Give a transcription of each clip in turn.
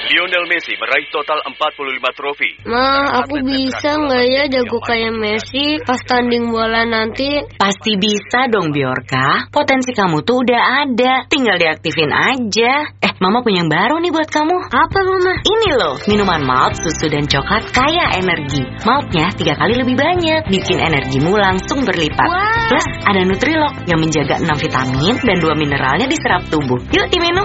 Lionel Messi meraih total 45 trofi. Ma, aku bisa nggak ya jago kayak Messi pas tanding bola nanti? Pasti bisa dong, Bjorka. Potensi kamu tuh udah ada, tinggal diaktifin aja. Mama punya yang baru nih buat kamu. Apa, Mama? Ini loh, minuman malt, susu, dan coklat kaya energi. Maltnya 3 kali lebih banyak, bikin energimu langsung berlipat. Wah. Plus ada Nutrilok yang menjaga 6 vitamin dan 2 mineralnya diserap tubuh. Yuk diminum.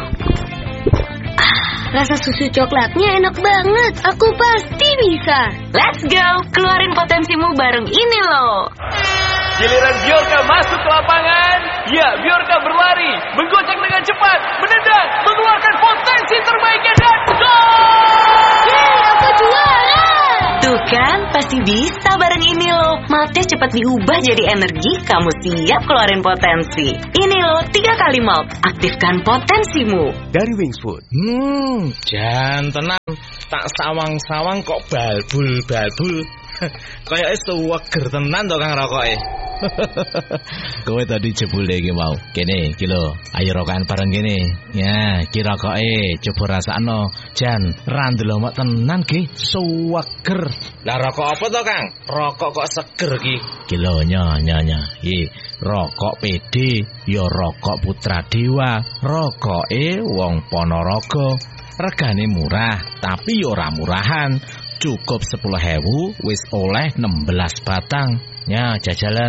Rasa susu coklatnya enak banget. Aku pasti bisa. Let's go, keluarin potensimu bareng ini loh. Giliran Bjorka masuk ke lapangan. Ya, Bjorka berlari, menggocek dengan cepat, menendang, mengeluarkan potensi terbaiknya dan gol! Yeay, aku juara! Tuh kan, pasti bisa bareng ini loh. Maltnya cepat diubah jadi energi, kamu siap keluarin potensi. Ini loh, 3 kali malt. Aktifkan potensimu. Dari Wings Food. Jan tenang, tak sawang-sawang kok balbul-balbul. Kayaknya sewager tenan to Kang rokoke. Kowe tadi jebule iki mau. Kene iki lho, ayo rokokan bareng kene. Ya, ki rokoke coba rasakno. Jan, ra ndelok tenan ki, sewager. Lah rokok apa to Kang? Rokok kok seger ki? Ki lho nya. Iki rokok PD, ya rokok Putra Dewa. Rokoke wong Ponorogo. Regane murah, tapi ya ora murahan. Cukup 10.000 wis oleh 16 batang. Ya, jajalan.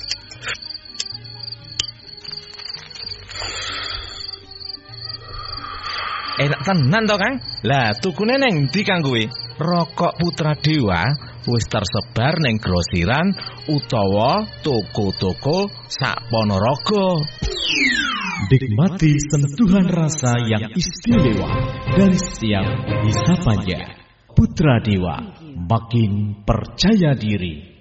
Enak tenan to Kang? Lah, tukune neng ndi Kang kuwi? Rokok Putra Dewa wis tersebar neng grosiran utawa toko-toko sak Ponorogo. Nikmati sentuhan rasa yang istimewa dari setiap hisapannya. Putra Dewa, makin percaya diri.